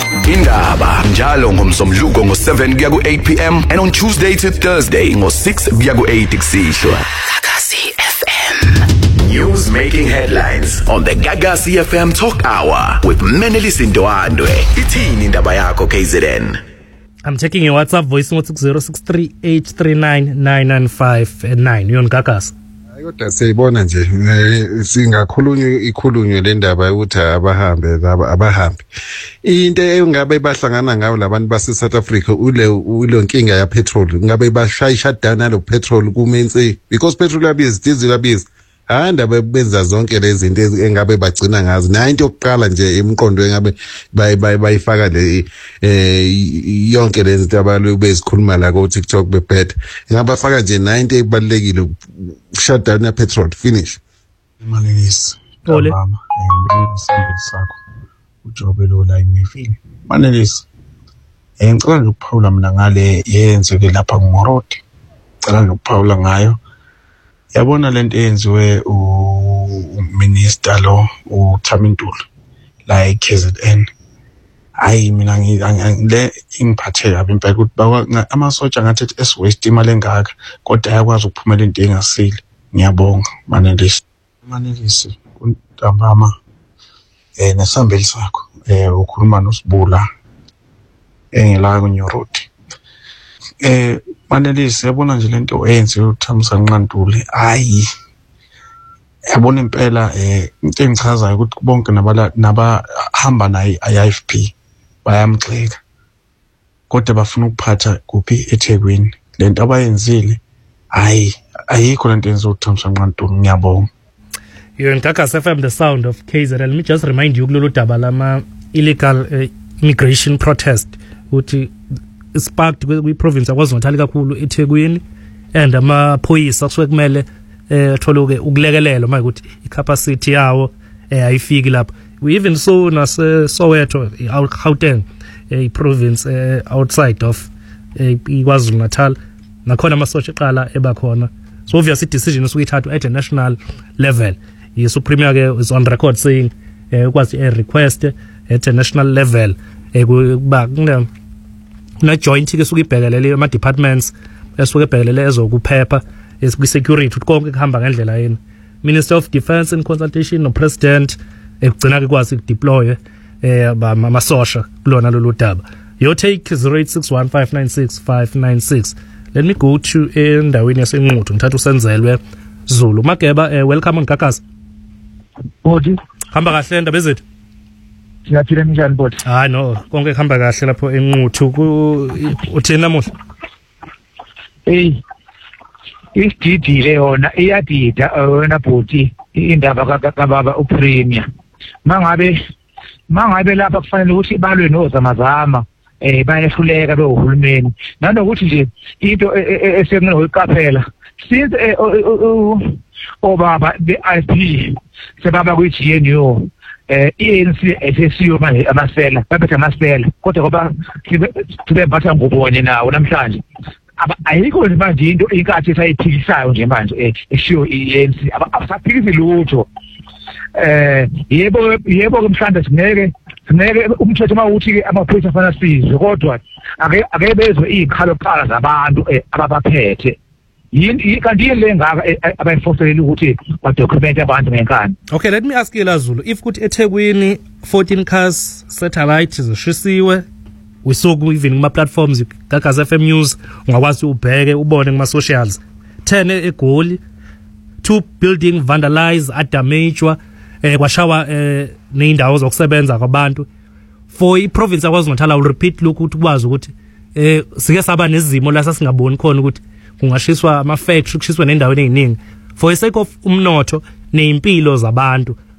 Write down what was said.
Indaba njalo ngomsombuluko ngo7 kuya ku8 p.m. and on Tuesday to Thursday ngo6 kuya ku8 kusihlwa. Gagasi FM. News making headlines on the Gagasi FM Talk Hour with Menelisi Ndwandwe. Ithini indaba yakho KZN? I'm checking your WhatsApp voice note 0638399959. Yon Gagasi. Kodwa siyibona nje ikhulunywe le ndaba ukuthi abahambi into engabe bahlangana ngayo labantu base South Africa ule nkinga ya petrol ngabe bashaya down nalo petrol kumenze because petrol yabiza diesel yabiza handa benza zonke lezi zinto engabe bagcina ngazo na into yokuqala nje emqondo engabe bayifaka le yonke lezi zinto abalu bezikhuluma la ku TikTok bebhet ngabafaka nje na into ebalekile shut down ya petrol finish Manelisi mama ngisembe sakho ujobelo la imifini Manelisi ngicela nje ukuphawula mina ngale yenzeke lapha ngomorodi ngicela nje ukuphawula ngayo yabona lento eyenziwe uminister lo uThamintulu la eKZN hayi mina ngile ingiphathe kabi impela ukuthi amasotsha ngathi esiwaste imali engaka kodwa ayakwazi ukuphumela into engasile ngiyabonga Manelisi kuntambama nesambeli sakho ukhuluma noSibula engela kuNyoroti Manelisi yabona nje lento eyenziwe uThamsanqa Ntuli hayi yabona impela into engichazayo ukuthi bonke nabahamba naye IFP bayamgxeka kodwa bafuna ukuphatha kuphi eThekwini lento abayenzile hayi ayikho lento enziwe uThamsanqa Ntuli ngiyabonga You're in Gagasi FM, the sound of KZN. Let me just remind you kulolu daba lama illegal immigration protest uthi sparked kwi-province akwazonatali kakhulu eThekwini and amaphoyisa kusuke kumele tholuke ukulekelelo manje ukuthi i-capacity yawo ayifiki lapho. We even saw Soweto, Gauteng, a province outside of KwaZulu-Natal nakhona amasotsha eqala ebakhona. So obviously decision usuyithatha at a national level. The Supreme is on record saying was a request at a national level na joint ke sukubhekelele ama departments esukubhekelele ezokuphepha security konke kuhamba ngendlela yini Minister of Defence in consultation no president ekugcina ke kwazi ukudeploy amasosha kulona lolu daba. Your take is 0861596596. Let me go to endaweni yaseNquthu ngithatha usenzelwe Zulu Mageba. Welcome on Gagasi. Bodi hamba kahle indaba ezethu siyaphila njani bodi? No konke kuhamba kahle lapho eNquthu uthina namuhla. Isididile yona iyadida wena bodi indaba kaBaba uPremier mangabe lapha kufanele ukuthi balwe nozamazama bayehluleka behulumeni nanokuthi nje into esengenoyiqaphela since obaba beIP sebaba kwiGNU ANC esesiyo manje amasela babethe amasela kodwa ngoba sibe batha ngobone nawo namhlanje ayikho nje manje into inkathi esayiphikisayo nje manje eshiyo iANC abasaphikisi lutho yebo mhlawumbe singeke umthetho mawuthi ke amaphoyisa afana sizwe kodwa ake bezwe izikhalo kuqala zabantu ababaphethe yini kanti le ngaka abayifoselela ukuthi badocument abantu ngenkani. Okay, let me ask you Lazulu, if kuthi eThekwini 14 cars satellite zishisiwe we saw even kuma platforms Gagasi FM News ungakwazi ubheke ubone kuma socials 10 eGoli 2 building vandalized adamagewa kwashawa neindawo zokusebenza kwabantu for iprovince yaKwaZulu-Natal. I'll repeat lokhu ukuthi kwazi ukuthi sike saba nezimo la sasingaboni khona ukuthi kungashiswa ama factory kushiswa nendawo eziningi for the sake of umnotho neimpilo zabantu.